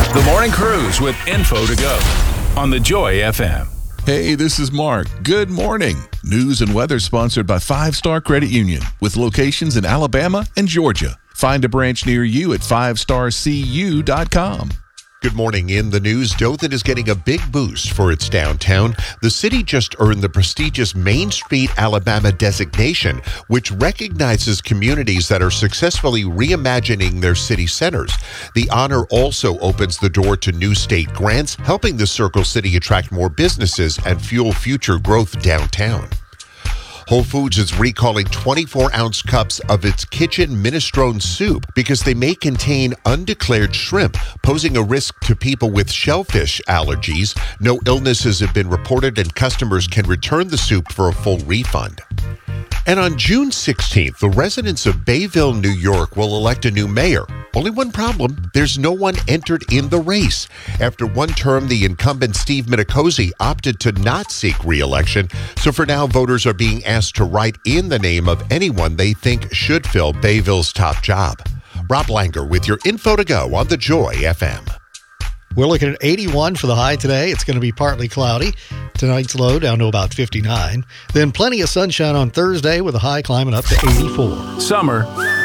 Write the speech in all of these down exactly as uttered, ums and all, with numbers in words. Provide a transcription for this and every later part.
The Morning Cruise with info to go on the Joy F M. Hey, this is Mark. Good morning. News and weather sponsored by Five Star Credit Union with locations in Alabama and Georgia. Find a branch near you at five star c u dot com. Good morning. In the news, Dothan is getting a big boost for its downtown. The city just earned the prestigious Main Street, Alabama designation, which recognizes communities that are successfully reimagining their city centers. The honor also opens the door to new state grants, helping the Circle City attract more businesses and fuel future growth downtown. Whole Foods is recalling twenty-four ounce cups of its kitchen minestrone soup because they may contain undeclared shrimp, posing a risk to people with shellfish allergies. No illnesses have been reported, and customers can return the soup for a full refund. And on June sixteenth, the residents of Bayville, New York will elect a new mayor. Only one problem, there's no one entered in the race. After one term, the incumbent Steve Minicozy opted to not seek re-election. So for now, voters are being asked to write in the name of anyone they think should fill Bayville's top job. Rob Langer with your info to go on the Joy F M. We're looking at eighty-one for the high today. It's going to be partly cloudy. Tonight's low down to about fifty-nine. Then plenty of sunshine on Thursday with a high climbing up to eighty-four. Summer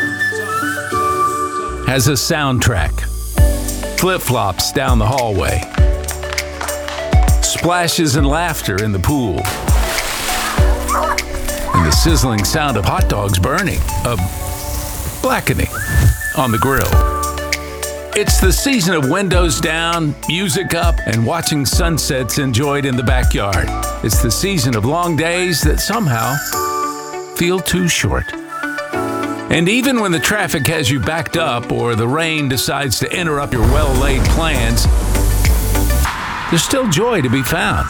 has a soundtrack. Flip-flops down the hallway. Splashes and laughter in the pool. And the sizzling sound of hot dogs burning, of blackening on the grill. It's the season of windows down, music up, and watching sunsets enjoyed in the backyard. It's the season of long days that somehow feel too short. And even when the traffic has you backed up or the rain decides to interrupt your well-laid plans, there's still joy to be found.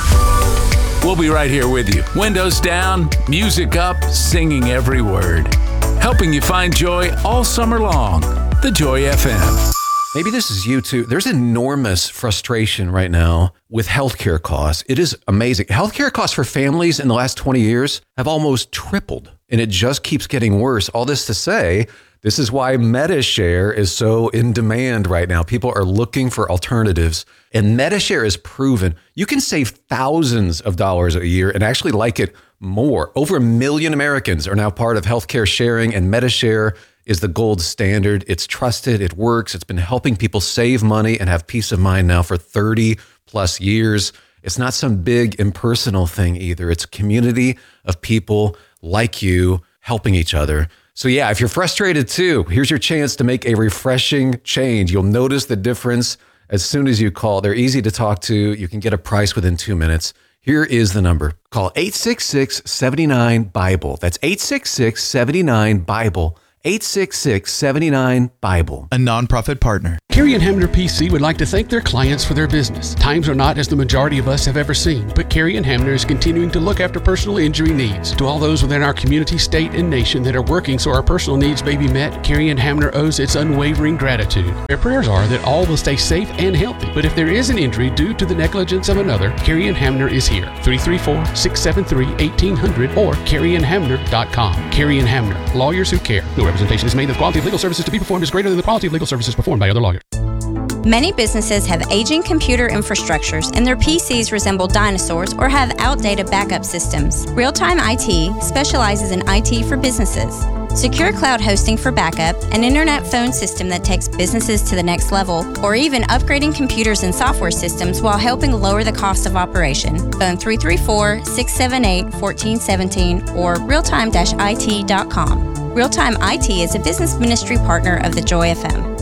We'll be right here with you. Windows down, music up, singing every word. Helping you find joy all summer long. The Joy F M. Maybe this is you too. There's enormous frustration right now with healthcare costs. It is amazing. Healthcare costs for families in the last twenty years have almost tripled, and it just keeps getting worse. All this to say, this is why Medi-Share is so in demand right now. People are looking for alternatives, and Medi-Share is proven you can save thousands of dollars a year and actually like it more. Over a million Americans are now part of healthcare sharing, and Medi-Share is the gold standard. It's trusted, it works. It's been helping people save money and have peace of mind now for thirty plus years. It's not some big impersonal thing either. It's a community of people like you helping each other. So yeah, if you're frustrated too, here's your chance to make a refreshing change. You'll notice the difference as soon as you call. They're easy to talk to. You can get a price within two minutes. Here is the number. Call eight six six, seven nine, BIBLE. That's eight six six, seven nine, BIBLE. eight six six, seven nine, BIBLE. A nonprofit partner. Carey and Hamner P C would like to thank their clients for their business. Times are not as the majority of us have ever seen, but Carey and Hamner is continuing to look after personal injury needs. To all those within our community, state, and nation that are working so our personal needs may be met, Carey and Hamner owes its unwavering gratitude. Their prayers are that all will stay safe and healthy, but if there is an injury due to the negligence of another, Carey and Hamner is here. three three four, six seven three, one eight zero zero or carey and hamner dot com. Carey and Hamner, lawyers who care. No representation is made that the quality of legal services to be performed is greater than the quality of legal services performed by other lawyers. Many businesses have aging computer infrastructures and their P Cs resemble dinosaurs or have outdated backup systems. Real-Time I T specializes in I T for businesses. Secure cloud hosting for backup, an internet phone system that takes businesses to the next level, or even upgrading computers and software systems while helping lower the cost of operation. Phone three three four, six seven eight, one four one seven or realtime dash I T dot com. Real-Time I T is a business ministry partner of the Joy F M.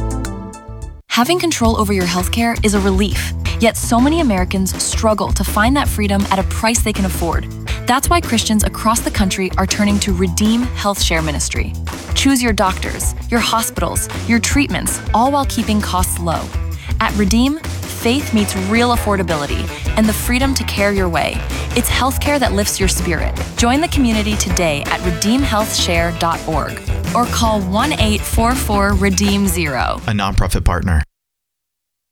Having control over your healthcare is a relief, yet so many Americans struggle to find that freedom at a price they can afford. That's why Christians across the country are turning to Redeem Health Share Ministry. Choose your doctors, your hospitals, your treatments, all while keeping costs low. At Redeem, faith meets real affordability and the freedom to care your way. It's healthcare that lifts your spirit. Join the community today at redeem health share dot org or call one eight four four, redeem zero. A nonprofit partner.